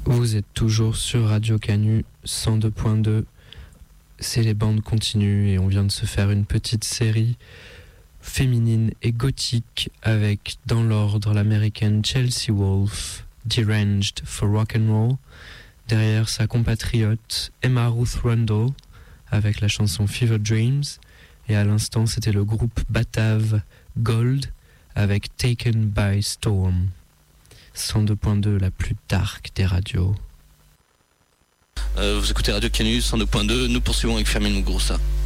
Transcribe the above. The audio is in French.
Vous êtes toujours sur Radio Canu 102.2. C'est les bandes continues et on vient de se faire une petite série féminine et gothique avec, dans l'ordre, l'américaine Chelsea Wolfe, Deranged for Rock and Roll. Derrière, sa compatriote Emma Ruth Rundle avec la chanson Fever Dreams. Et à l'instant, c'était le groupe batave Gold avec Taken by Storm. 102.2, la plus dark des radios. Vous écoutez Radio Canu 102.2, nous poursuivons avec Fermine Muguruza.